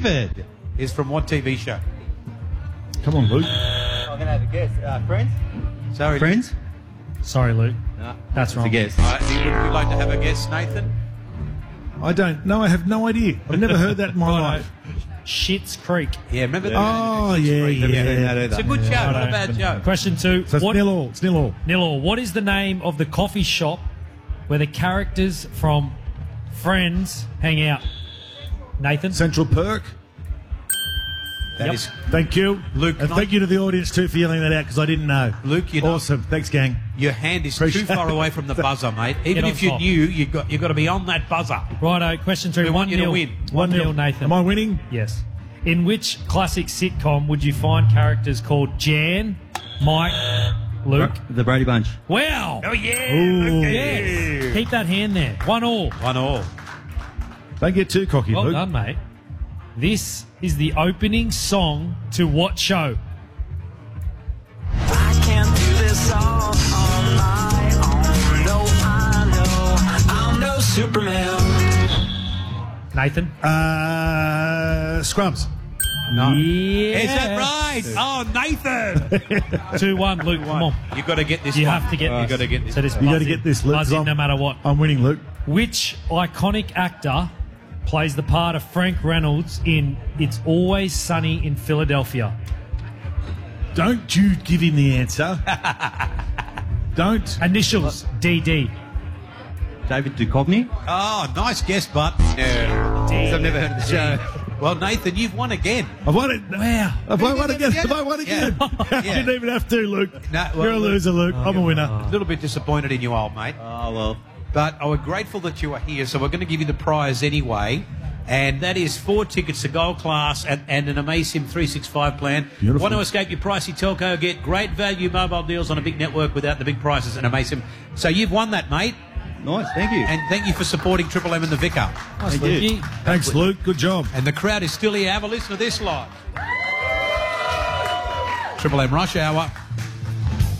David is from what TV show? Come on, Luke. I'm going to have a guess. Friends? Sorry, Friends? Sorry, Luke. No, That's wrong. a guess. Would you like to have a guess, Nathan? I don't know. I have no idea. I've never heard that in my life. Schitt's Creek. Yeah, remember that? Oh, yeah. It's a good show, not a bad show. Question 2. So it's nil all. It's nil all. Nil all. What is the name of the coffee shop where the characters from Friends hang out? Nathan? Central Perk. That Yep. is Thank you. Luke, And not- thank you to the audience, too, for yelling that out, because I didn't know. Luke, you know, Awesome. Thanks, gang. your hand is Appreciate too far it. away from the buzzer, mate. Even Get if on you top. knew, you've got to be on that buzzer. Righto, question 3. We want you to win. 1-0, Nathan. Am I winning? Yes. In which classic sitcom would you find characters called Jan, Mike, Luke? The Brady Bunch. Wow! Oh, yeah. Ooh. Yes. Keep that hand there. 1-1. 1-1. Don't get too cocky, Well Luke. done, mate. This is the opening song to what show? I can't do this all on my own. No, I know I'm no Superman. Nathan? Scrubs. Yeah. Is that right? Oh, Nathan. 2-1, Luke. Come on. You've got to get this You one. have to get this. You've got to get this. So this You got buzz to in. get this, Luke. Buzz 'cause in no matter what. I'm winning, Luke. Which iconic actor plays the part of Frank Reynolds in It's Always Sunny in Philadelphia? Don't you give him the answer. Don't. Initials, DD. David Duchovny. Oh, nice guess, but no. I've never heard of the show. Well, Nathan, you've won again. I've won it. Wow. Have I won again? Yeah. Have I won again? Yeah. I didn't even have to, Luke. No, well, You're a Luke- loser, Luke. I'm a winner. A little bit disappointed in you, old mate. Oh, well. But we're grateful that you are here, so we're going to give you the prize anyway. And that is 4 tickets to Gold Class and an Amasim 365 plan. Beautiful. Want to escape your pricey telco? Get great value mobile deals on a big network without the big prices and Amasim. So you've won that, mate. Nice, thank you. And thank you for supporting Triple M and the Vicar. Nice, Thank you. Lukey. Thanks, Luke. Good job. And the crowd is still here. Have a listen to this live. Triple M Rush Hour.